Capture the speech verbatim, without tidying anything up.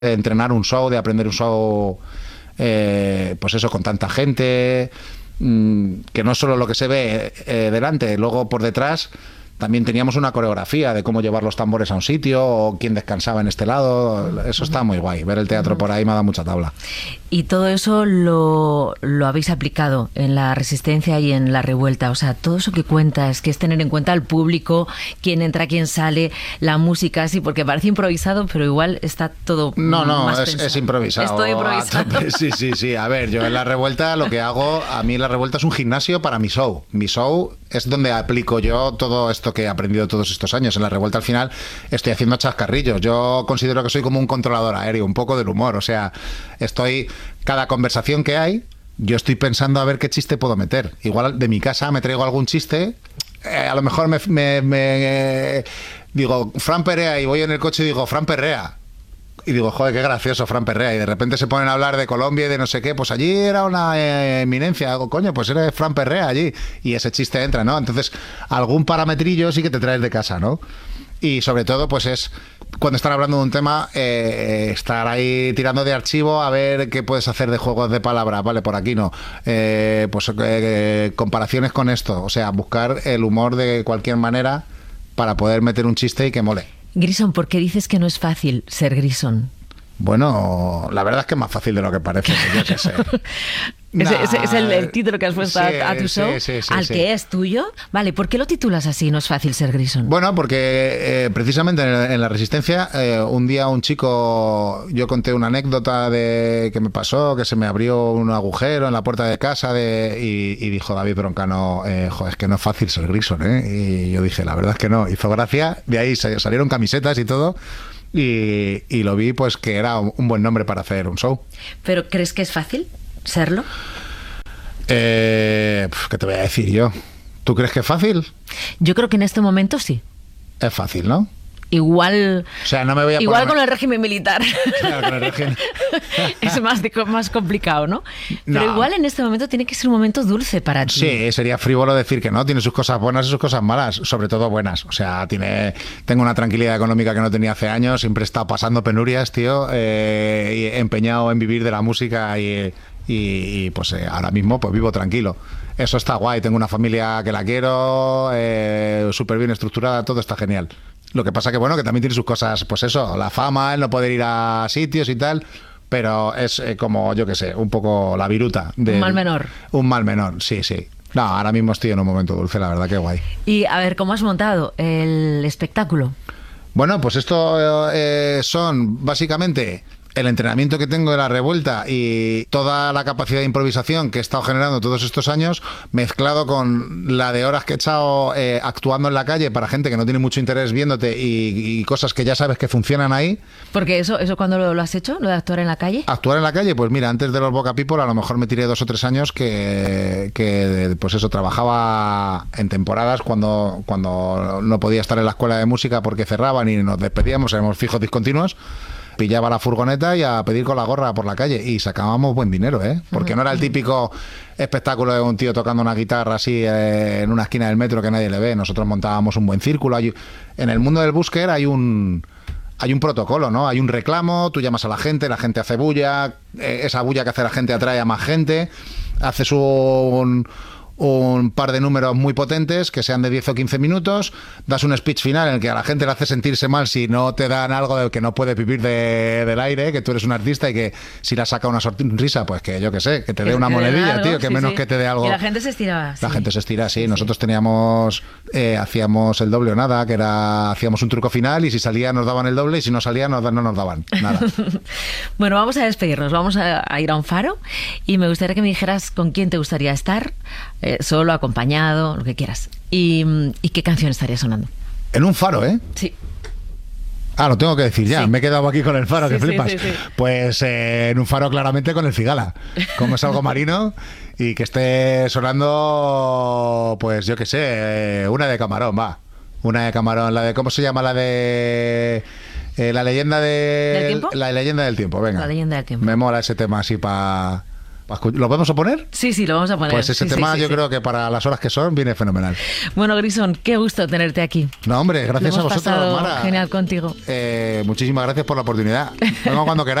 de entrenar un show, de aprender un show, eh, pues eso, con tanta gente, mmm, que no es solo lo que se ve eh, delante, luego por detrás también teníamos una coreografía de cómo llevar los tambores a un sitio o quién descansaba en este lado. Eso está muy guay. Ver el teatro por ahí me ha dado mucha tabla. Y todo eso lo, lo habéis aplicado en la Resistencia y en la Revuelta. O sea, todo eso que cuentas, que es tener en cuenta al público, quién entra, quién sale, la música, sí, porque parece improvisado, pero igual está todo No, no, más es, es improvisado. Es todo improvisado. Sí, sí, sí. A ver, yo en la Revuelta lo que hago, a mí la Revuelta es un gimnasio para mi show. Mi show es donde aplico yo todo esto que he aprendido todos estos años. En la Revuelta al final estoy haciendo chascarrillos. Yo considero que soy como un controlador aéreo, un poco del humor. O sea, estoy... Cada conversación que hay, yo estoy pensando a ver qué chiste puedo meter. Igual de mi casa me traigo algún chiste, eh, a lo mejor me, me, me eh, digo, Fran Perrea, y voy en el coche y digo, Fran Perrea. Y digo, joder, qué gracioso Fran Perrea. Y de repente se ponen a hablar de Colombia y de no sé qué. Pues allí era una eh, eminencia. Hago, coño, pues era Fran Perrea allí. Y ese chiste entra, ¿no? Entonces, algún parametrillo sí que te traes de casa, ¿no? Y sobre todo, pues es cuando están hablando de un tema, eh, estar ahí tirando de archivo a ver qué puedes hacer de juegos de palabras, vale, por aquí no. Eh, pues eh, eh, comparaciones con esto. O sea, buscar el humor de cualquier manera para poder meter un chiste y que mole. Grison, ¿por qué dices que no es fácil ser Grison? Bueno, la verdad es que es más fácil de lo que parece, yo qué sé. Nah, ese, ese es el, el título que has puesto sí, a, a tu show, sí, sí, sí, al sí. que es tuyo. Vale, ¿por qué lo titulas así, no es fácil ser Grison? Bueno, porque eh, precisamente en, en la Resistencia, eh, un día un chico, yo conté una anécdota de que me pasó, que se me abrió un agujero en la puerta de casa de, y, y dijo David Broncano, eh, joder, es que no es fácil ser Grison, ¿eh? Y yo dije, la verdad es que no. Hizo gracia, de ahí salieron camisetas y todo. Y, y lo vi pues que era un buen nombre para hacer un show. ¿Pero crees que es fácil serlo? Eh, ¿Qué te voy a decir yo? ¿Tú crees que es fácil? Yo creo que en este momento sí. Es fácil, ¿no? Igual, o sea, no me voy a igual poner... con el régimen militar. Claro, con el régimen. Es más, de, más complicado, ¿no? Pero No. igual en este momento tiene que ser un momento dulce para ti. Sí, sería frívolo decir que no, tiene sus cosas buenas y sus cosas malas, sobre todo buenas. O sea, tiene, tengo una tranquilidad económica que no tenía hace años, siempre he estado pasando penurias, tío, eh, y empeñado en vivir de la música y, y, y pues eh, ahora mismo pues vivo tranquilo. Eso está guay, tengo una familia que la quiero, eh, súper bien estructurada, todo está genial. Lo que pasa que, bueno, que también tiene sus cosas, pues eso, la fama, el no poder ir a sitios y tal, pero es eh, como, yo qué sé, un poco la viruta. De, Un mal menor. Un mal menor, sí, sí. No, ahora mismo estoy en un momento dulce, la verdad, que guay. Y a ver, ¿cómo has montado el espectáculo? Bueno, pues esto eh, son básicamente el entrenamiento que tengo de la Revuelta y toda la capacidad de improvisación que he estado generando todos estos años, mezclado con la de horas que he echado eh, actuando en la calle para gente que no tiene mucho interés viéndote y, y cosas que ya sabes que funcionan ahí. Porque eso, eso ¿cuándo lo, lo has hecho? ¿Lo de actuar en la calle? Actuar en la calle, pues mira, antes de los Boca People a lo mejor me tiré dos o tres años que, que pues eso, trabajaba en temporadas cuando, cuando no podía estar en la escuela de música porque cerraban y nos despedíamos, éramos fijos discontinuos. Pillaba la furgoneta y a pedir con la gorra por la calle y sacábamos buen dinero, ¿eh? Porque no era el típico espectáculo de un tío tocando una guitarra así eh, en una esquina del metro que nadie le ve. Nosotros montábamos un buen círculo. Hay, en el mundo del busker hay un hay un protocolo, ¿no? Hay un reclamo, tú llamas a la gente, la gente hace bulla, eh, esa bulla que hace la gente atrae a más gente, haces un un par de números muy potentes que sean de diez o quince minutos, das un speech final en el que a la gente le hace sentirse mal si no te dan algo de que no puedes vivir de, del aire, que tú eres un artista y que si la saca una sonrisa, pues que yo que sé, que te dé una que monedilla, algo, tío, que sí, menos sí. que te dé algo. Y la gente se estiraba. La sí. gente se estira, sí. Nosotros teníamos, eh, hacíamos el doble o nada, que era, hacíamos un truco final y si salía nos daban el doble y si no salía nos, no nos daban nada. Bueno, vamos a despedirnos, vamos a, a ir a un faro y me gustaría que me dijeras con quién te gustaría estar, eh, solo, acompañado, lo que quieras. Y, y qué canción estaría sonando. En un faro, ¿eh? Sí. Ah, lo tengo que decir ya, Sí. me he quedado aquí con el faro, Sí, que sí, flipas. sí, sí. Pues eh, en un faro claramente con el Cigala, como es algo marino y que esté sonando, pues yo qué sé, eh, una de Camarón, va. Una de Camarón, la de, ¿cómo se llama? La de... Eh, la leyenda de... ¿Del tiempo? La leyenda del tiempo, venga. La leyenda del tiempo. Me mola ese tema así para ¿Lo vamos a poner? Sí, sí, lo vamos a poner. Pues ese sí, tema sí, sí, yo sí. creo que para las horas que son viene fenomenal. Bueno, Grison, qué gusto tenerte aquí. No, hombre, gracias Lo a hemos vosotros, pasado Mara. Genial contigo. Eh, muchísimas gracias por la oportunidad. Vengo cuando queráis.